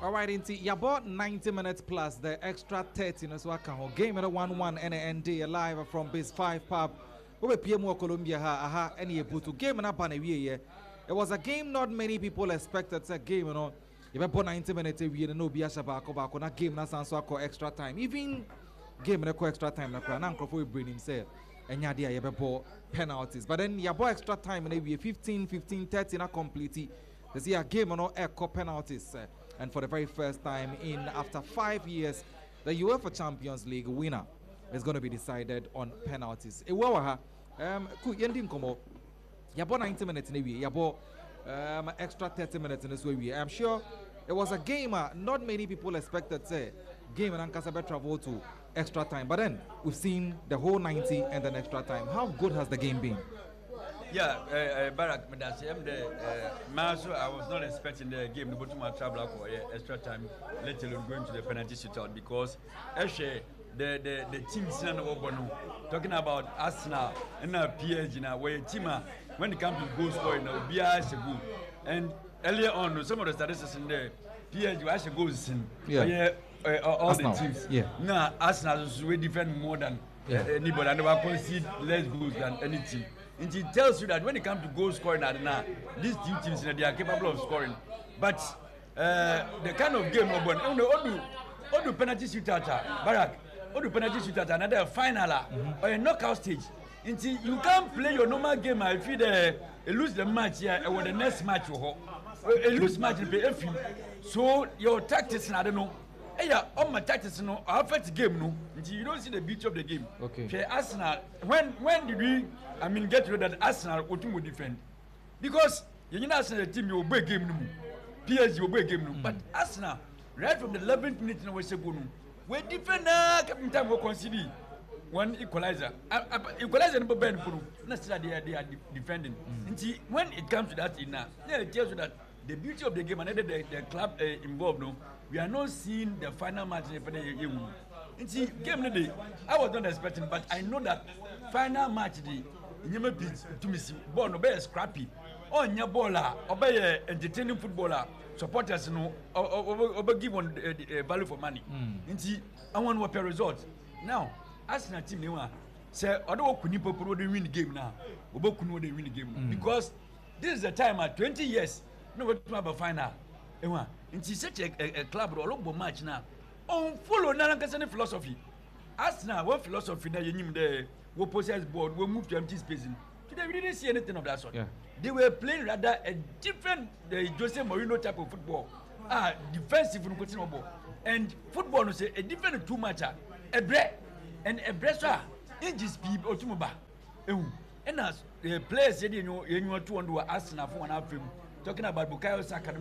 All right, Inti, you bought 90 minutes plus the extra 30 no so aka ho game at 1-1 NND live from base 5 pub. We PMO Colombia aha any butu game na pa na wie. It was a game not many people expected a game, you know. You bought 90 minutes we no be asaba ko na game na san so aka extra time. Even game na ko extra time na kwa na nkrofo brain himself. Enya dia you bought penalties. But then you bought extra time na we 15 30 na complete. There's a game on echo penalties. And for the very first time in after 5 years, the UEFA Champions League winner is going to be decided on penalties. Ewawaha, yendi nkomo. Yabo 90 minutes in a way. Yabo extra 30 minutes in this way. I'm sure it was a game. Not many people expected say game and Ankasabe travel to extra time. But then we've seen the whole 90 and then extra time. How good has the game been? Yeah, Barack, I was not expecting the game to go to my travel for extra time, let alone going to the penalty shootout, because actually the teams talking about Arsenal and PSG now, where team when it comes to goal scoring, be as a good. And earlier on, some of the statistics in there, PSG actually goes in. All Arsenal. The teams. Yeah. Now Arsenal is way different more than anybody, and they will concede less goals than any team. And it tells you that when it comes to goal scoring, these two teams they are capable of scoring. But the kind of game, all the penalty shootout, Barack, all the penalty shootout, another final or a knockout stage. Until you can't play your normal game, I feel you lose the match here, or the next match you lose match in the FM. So your tactics, I don't know. Yeah, all my tactics, no, our first game, no, until you don't see the beauty of the game. Okay. Arsenal, when did we? Get to know that Arsenal will defend, because you know Arsenal team you obey game no, PSG you obey game no, but Arsenal right from the 11th minute in we say go no, we defend captain time we concede one equalizer number ben no, na still they are defending. Until when it comes to that it tells you that the beauty of the game and the club involved no, we are not seeing the final match for the game. Until game day, I was not expecting, but I know that final match day. You beat to me see ball no be scrappy on your baller obey entertaining footballer supporters no over give one value for money nti I want what per result now Arsenal team they want say odo kuni poporo dey win the game now obokunu dey win the game because this is the time at 20 years no we to have a final nti such a club or long match now on follow na nkasa philosophy Arsenal one philosophy na yenyim there. We possess board, we move to empty space. Today we didn't see anything of that sort. Yeah. They were playing rather a different Jose Mourinho type of football. Defensive ball. And football is a different two matcher. A break and a breaker. Inches people automobile. And as players said, you know, 200 Arsenal for 1 film. Talking about Bukayo Saka,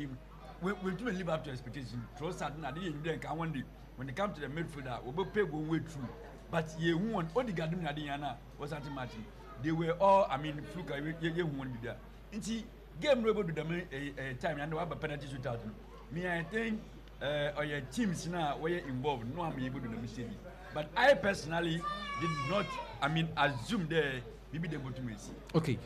we do live up to expectation. Trossard, one day when they come to the midfielder, we will pay one way through. But you won all the garden Diana was anti-matching. They were all, fluke, you won't be there. And see, game able to the time and have a penalty shootout. Me, I think, or your teams now were involved, no, I'm able to do the mistake. But I personally did not, assume maybe they go to Messi. Okay.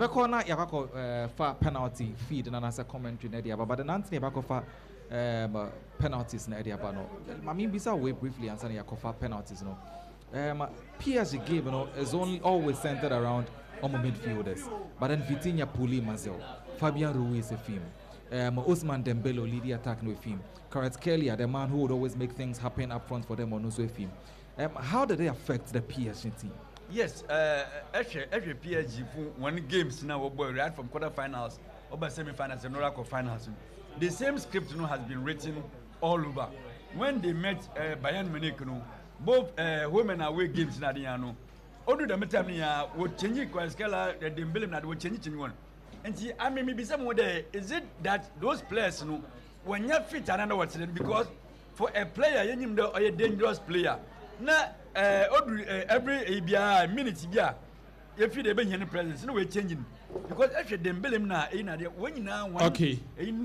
Yabako for penalty feed and as a commentary in Edia, but the Nancy Yabako for penalties in Edia Bano. Bisa way briefly answer Yakofa penalties, no. PSG game, is only always centered around midfielders. But then Vitinha Puli Mazel, Fabian Ruiz a film, Ousmane Dembele lead the attack with him. Kvaratskhelia, the man who would always make things happen up front for them on also with him. How did they affect the PSG team? Yes, every PSG for one games now right from quarterfinals, over semi-finals and Oracle finals. The same script has been written all over. When they met Bayern Munich, both home and away games na diano only the time ya wo change Kvaratskhelia the Dembele na wo change one and see maybe some there is it that those players when you fit another what's because for a player you need a dangerous player na every minute bia if you dey be any presence no we changing because if you Dembele na when you now okay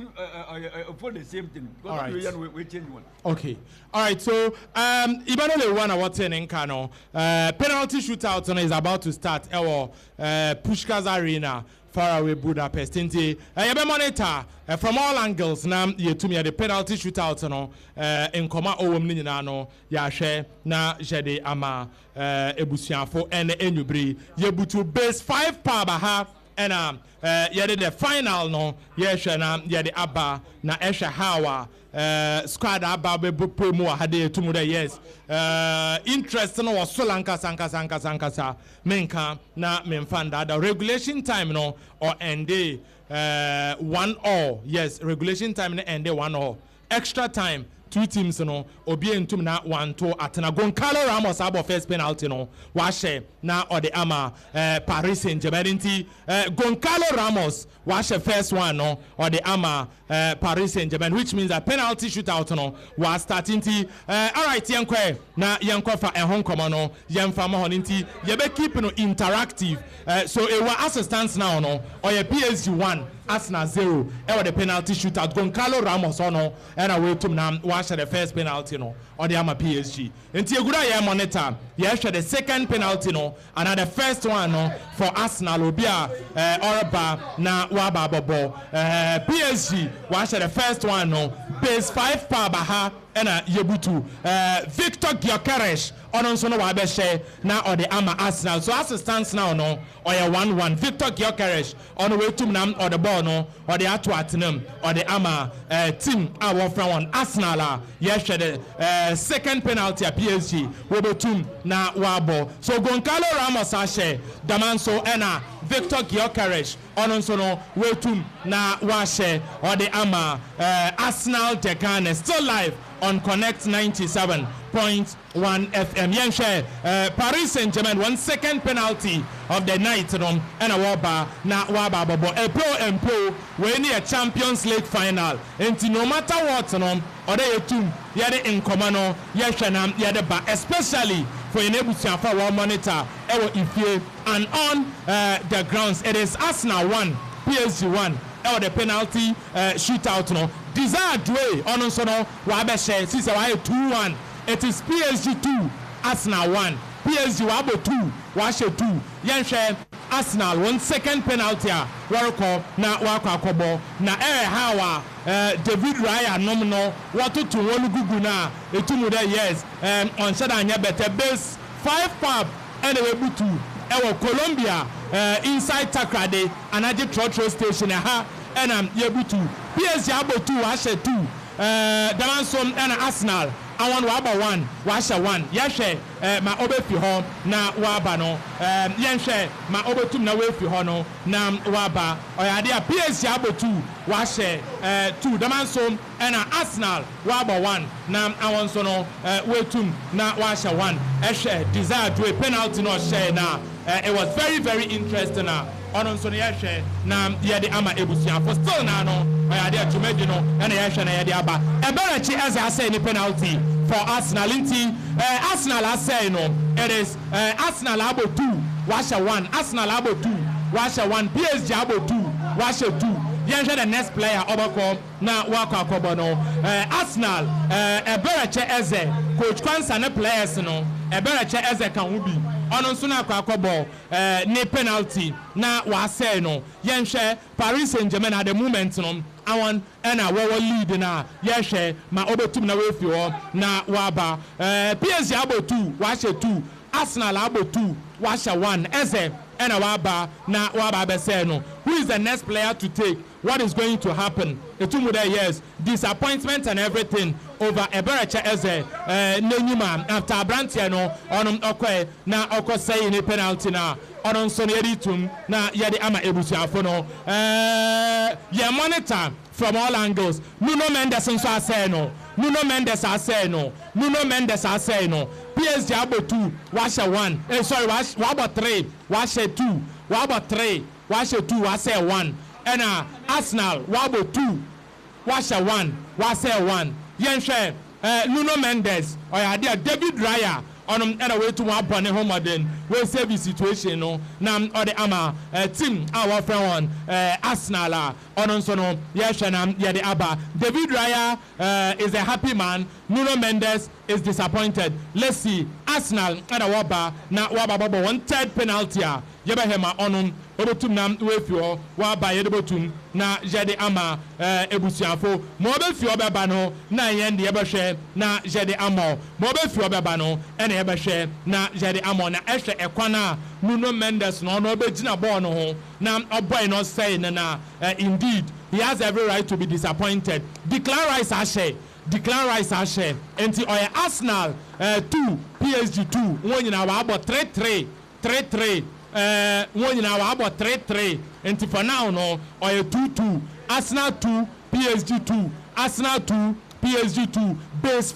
for the same thing because we change one. Okay, all right, so Ibanole one about 10 in Kano penalty shootout is about to start Pushka's Arena Faraway Budapest. Inti yebe monitor from all angles na yetumi the penalty shootout no in koma owom ni nyina no ya hwe na jede ama ebusuafo ene enyubri yebutu base 5 pa ba ha ena yede the final no yehwe na yede aba na ehwe hawa squad aba be mu hade etumu de yes interest no was so lankasa menka na memfanda the regulation time no or end 1-1 yes regulation time no end 1-1 extra time two teams no obi entum na 1-2 atena Goncalo Ramos abo first penalty no washe na ode ama Paris Saint-Germain nti Goncalo Ramos washe first one no ode ama Paris Saint-Germain, which means a penalty shootout no was starting to all right yenkwe na yenkwa fa ehon komo no yemfa ma honinti yebe keep no interactive so it was assistance now no or your PSG 1 Arsenal 0 e the penalty shootout Goncalo Ramos no and away to na wash the first penalty no or the ama PSG nti egura ye monitor ye hwe the second penalty no and the first one no for Arsenal obia Orba na waba bobo PSG wash the first one no base 5 pa baha ena yebutu Victor Gyökeres ono nso no wa be share na or the ama Arsenal so assistance now no or 1-1 Victor Gyökeres ono we tum na or the ball no or the atu atenam or the ama team our friend one Arsenal yes the second penalty at PSG we betum na wabo so Goncalo Ramos ashe damanso ena Victor Gyökeres ono nso no we tum na washe or the ama Arsenal Dekane still live on Connect 97.1 FM. Yenshare Paris Saint-Germain 1 second penalty of the night and a waba na waba bobo pro we need a Champions League final and no matter what or they too yade in commano yeshanam yade ba especially for enebusia for one monitor ewo ifie and on the grounds it is Arsenal 1 PSG 1 or the penalty shootout no desired way on so no wa be share since why 2-1 it is PSG 2 Arsenal 1 PSG wabo 2 wa share 2 yen share Arsenal 1 second penalty a warko na wakwa akobo na hawa David Raya nomno watoto wonu gugu na etumu de yes on shada anya better base 5 pub anyway butu ewo Colombia inside Takrade anaje trotro station ha enam yebutu PSG abo 2 washe 2 damansom ena Arsenal awon waba 1 washe 1 yehwe ma obefi ho na waba no yenhwe ma obetum na wefi ho no na waba oyade a PSG abo 2 washe 2 damansom ena Arsenal waba 1 na awon so no wetum na washe 1 ehwe desired way penalty no share na it was very very interesting on so yehwe na yede ama ebusia for still na no oyade atumedi no ena yehwe na yede aba eberachi eze ase ni penalty for Arsenal inti Arsenal ase no it is Arsenal abo 2 washe 1 Arsenal abo 2 washe 1 PSG abo 2 washe 2 yehwe the next player obako na wakwa akobo no Arsenal eberachi eze coach Kwanza ne players no eberachi eze kan hu bi ono nso na akobo ne penalty na wase no yenhwe Paris Saint-Germain at the moment no awon ena wo lead na yehwe ma obetum na wefi ho na waba PSG abo 2 washe 2 Arsenal abo 2 washe 1 eze ena waba na waba be say no who is the next player to take what is going to happen etumu there yes disappointment and everything over Eberacha eze nenyuma after Abrantia no onum okoe na okosai ni penalty na onon so yedi tum na yedi ama ebusuafo no ye monitor from all angles Nuno Mendes nso asay no Nuno Mendes asay no Nuno Mendes asay no PSG abo 2 washe 1 sorry wabo 3 washe 2 wabo 3 washe 2 washe 1 ena Arsenal wabo 2 washe 1 washe 1 yenhwe Nuno Mendes oyade David Raya onum ena we to one bone homoden we save the situation no na ode ama team our friend one Arsenal onum so no yehwe na yede aba David Raya is a happy man Nuno Mendes is disappointed let's see Arsenal and a waba na waba babo 1/3 penalty a yebehema onum obetum na wefio waba yedebotum na jede ama ebusiafo mo obefio beba no na yende yebehwe na jede ama mo obefio beba no ene yebehwe na jede ama na ehwe ekwana Nuno Mendes no obegina ball no ho na oboy no say na indeed he has every right to be disappointed. Declare Rice Ashe enti oye Arsenal 2 PSG 2 wonyina wa abo 3-3 wonyina wa abo 3-3 enti for now no oye 2-2 Arsenal 2 PSG 2 Arsenal 2 PSG 2 base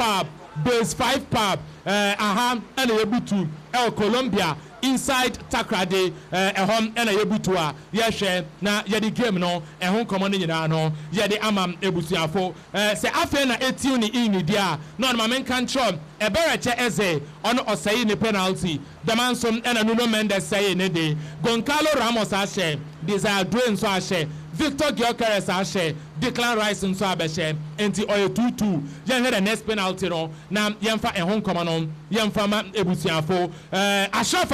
5 pub aha and yebutu El Colombia inside Takrade ehom ena yebutu a yehwe na yedi game no ehon komo ne nyina no yedi amam ebusuafo se afa na etiu ni ini dia no ma men kan trom ebereche eze ono osai ni penalty damansom ena Nuno Mendes say ne de Goncalo Ramos ashe Desire Dwayne so ashe Victor Gyökeres ashe Declan Rice nso abehye enti oye 2-2 yen the next penalty no na yemfa ehon komo no yemfa ma ebusuafo Ashraf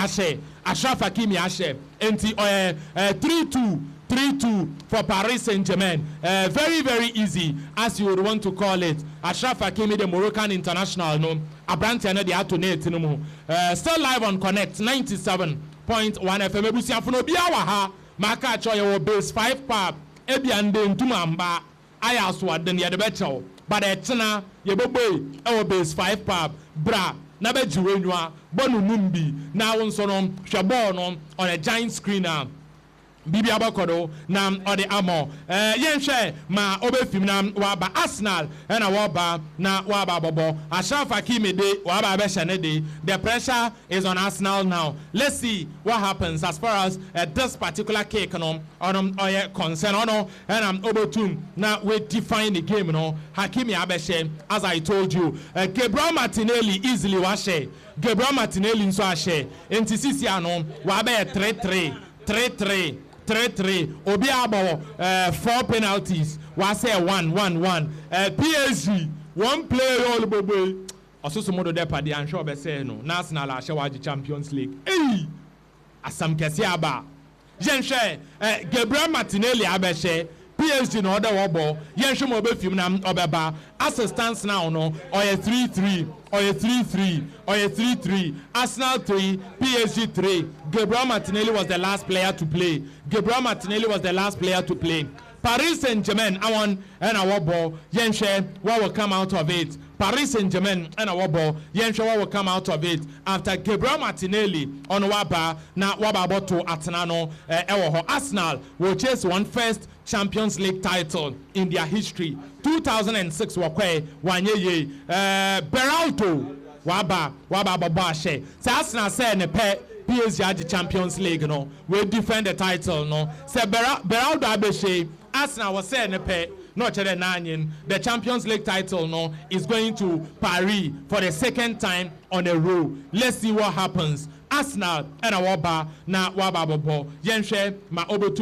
Hakimi ashe enti oye 3-2 for Paris Saint-Germain. Very, very easy, as you would want to call it. Ashraf Hakimi, the Moroccan international, no. Abranti and the Atonate, no. Still live on Connect 97.1 FM. Ebusia funo biawa ha. Maka choye base 5 pub. Ebiande ntumamba. Aya aswa den ya debecho. But etna yeboboy ewo base 5 pub. Bra. Na bejiwe nwa. Bonu numbi. Na wonsonom. Shabonom on a giant screen now. Bibi abakodo na ode amo yenhwe ma obefim na waba Arsenal na waba na waba bobo Ashraf Hakimi de waba be shane de the pressure is on Arsenal now. Let's see what happens as far as this particular cake no on concern no and obotum na we define the game no Hakimi abeshe as I told you Gabriel Martinelli easily washe Gabriel Martinelli nso ashe entisisi ano waba 3-3 Obi abo 4 penalties. Was say 1-1-1. PSG 1 player all bobo. Also some modo depa di ansho be say no. Arsenal a shawaji Champions League. Hey! Asam kesi aba. Yenhwe Gabriel Martinelli abeshe PSG no order wobo. Yenhwe mo be film na obeba. As it stands now no oye 3-3 oye 3-3 Arsenal 3 PSG 3. Gabriel Martinelli was the last player to play. Paris Saint-Germain I want and our ball yenhwe what will come out of it. Paris Saint-Germain and our ball yenhwe what will come out of it after Gabriel Martinelli on waba na waba boto atenano ewo Arsenal will chase one first Champions League title in their history. 2006 wakwe wanyeye Beraldo waba babashe. So Arsenal say ne pe PSG at the Champions League no we defend the title no. Say Beraldo abeshe Arsenal was saying ne pe no chere nanyin the Champions League title no is going to Paris for the second time on a row. Let's see what happens. Arsenal and waba na waba bobo yenhwe ma obotu